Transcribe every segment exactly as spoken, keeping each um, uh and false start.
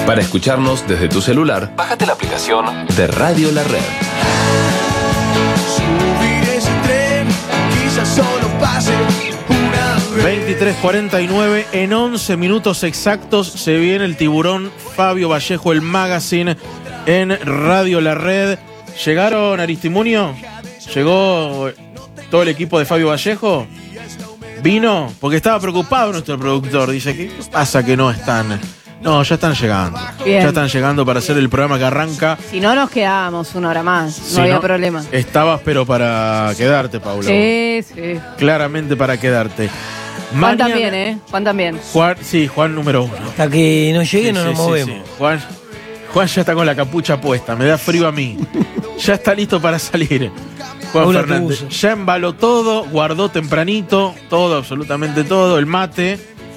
Para escucharnos desde tu celular, bájate la aplicación de Radio La Red. Subir ese tren, quizás solo pase una vez. veintitrés cuarenta y nueve, en once minutos exactos se viene el tiburón Fabio Vallejo, el magazine en Radio La Red. ¿Llegaron, Aristimunio? ¿Llegó todo el equipo de Fabio Vallejo? ¿Vino? Porque estaba preocupado nuestro productor. Dice, ¿qué pasa que no están? No, ya están llegando. Bien. Ya están llegando para hacer el programa que arranca. Si no, nos quedábamos una hora más. No Si había no, problema. Estabas, pero para quedarte, Paula. Sí, sí. Claramente para quedarte. Juan Mañana- también, ¿eh? Juan también. Juan, sí, Juan número uno. Hasta que no llegue Sí, no sí, nos sí, movemos. sí. Juan, Juan ya está con la capucha puesta, me da frío a mí. Ya está listo para salir. Juan Paula Fernández. Tubuzo. Ya embaló todo, guardó tempranito, todo, absolutamente todo, el mate.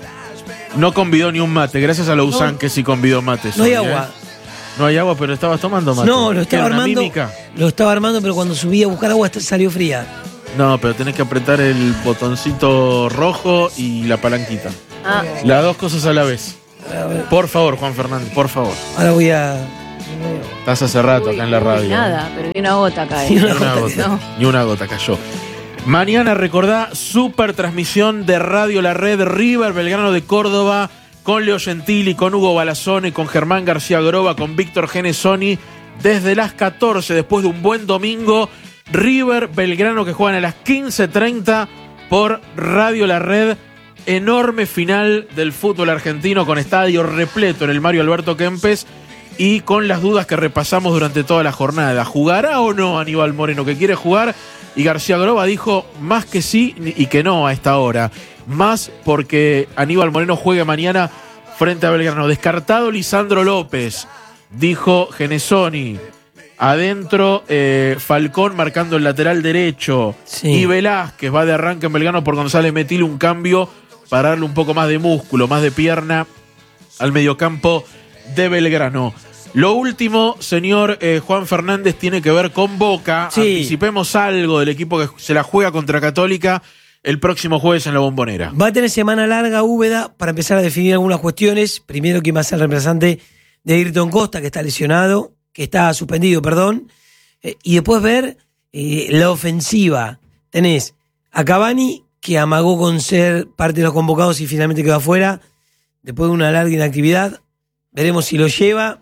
No convidó ni un mate, gracias a Lausanne No. que sí convidó mate. No hay Sonia, agua. ¿eh? No hay agua, pero estabas tomando mate. No, lo ¿Qué estaba era, una armando. mímica? Lo estaba armando, pero cuando subí a buscar agua salió fría. No, pero tenés que apretar el botoncito rojo y la palanquita. Ah, Las dos cosas a la vez. Por favor, Juan Fernández, por favor. Ahora voy a. Estás hace rato uy, acá en la uy, radio. Nada, pero ni una gota cae. Ni Ni una una gota, gota, no. ni una gota cayó. Mañana, recordá, super transmisión de Radio La Red, River Belgrano de Córdoba, con Leo Gentili, con Hugo Balazone, con Germán García Groba, con Víctor Genesoni, desde las catorce, después de un buen domingo. River Belgrano que juegan a las quince treinta por Radio La Red. Enorme final del fútbol argentino con estadio repleto en el Mario Alberto Kempes y con las dudas que repasamos durante toda la jornada. ¿Jugará o no Aníbal Moreno, que quiere jugar? Y García Groba dijo más que sí y que no a esta hora. Más porque Aníbal Moreno juegue mañana frente a Belgrano. Descartado Lisandro López, dijo Genesoni. Adentro, eh, Falcón marcando el lateral derecho. Sí. Y Velázquez va de arranque en Belgrano por González Metil, un cambio para darle un poco más de músculo, más de pierna al mediocampo de Belgrano. Lo último, señor eh, Juan Fernández, tiene que ver con Boca. Sí. Anticipemos algo del equipo que se la juega contra Católica el próximo jueves en la Bombonera. Va a tener semana larga, Úbeda, para empezar a definir algunas cuestiones. Primero, quién va a ser el reemplazante de Ayrton Costa, que está lesionado, que está suspendido, perdón. Eh, y después ver eh, la ofensiva. Tenés a Cavani, que amagó con ser parte de los convocados y finalmente quedó afuera, después de una larga inactividad. Veremos si lo lleva.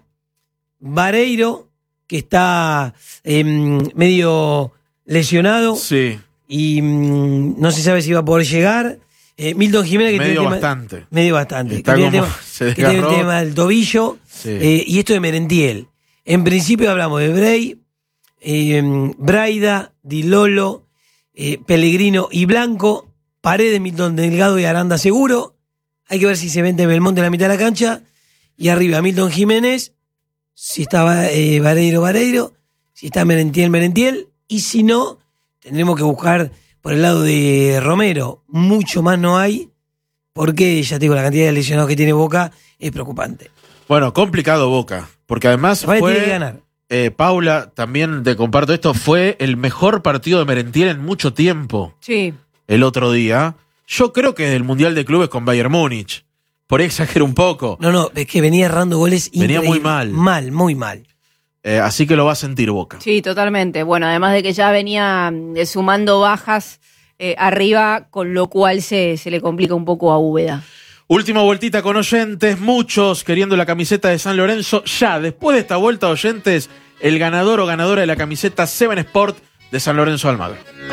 Vareiro, que está eh, medio lesionado Sí, y mm, no se sabe si va a poder llegar. Eh, Milton Jiménez, que medio tiene el tema- bastante. medio bastante. Está que tiene el como- tema, se que tiene el desgarró. tema del tobillo. Sí. Eh, y esto de Merentiel. En principio hablamos de Bray, eh, Braida, Di Lolo, eh, Pellegrino y Blanco, Paredes, Milton Delgado y Aranda seguro. Hay que ver si se vende Belmonte en la mitad de la cancha. Y arriba Milton Jiménez, si está eh, Vareiro, Vareiro, si está Merentiel, Merentiel. Y si no, tendremos que buscar por el lado de Romero. Mucho más no hay, porque ya te digo, la cantidad de lesionados que tiene Boca es preocupante. Bueno, complicado Boca, porque además Rafael tiene que fue, ganar. eh, Paula, también te comparto esto, fue el mejor partido de Merentiel en mucho tiempo sí. el otro día. Yo creo que del Mundial de Clubes con Bayern Múnich. Por ahí exagero un poco. No, no, es que venía errando goles Venía increíbles. muy mal. Mal, muy mal. Eh, así que lo va a sentir Boca. Sí, totalmente. Bueno, además de que ya venía eh, sumando bajas eh, arriba, con lo cual se, se le complica un poco a Úbeda. Última vueltita con oyentes, muchos queriendo la camiseta de San Lorenzo. Ya, después de esta vuelta, oyentes, el ganador o ganadora de la camiseta Seven Sport de San Lorenzo Almagro.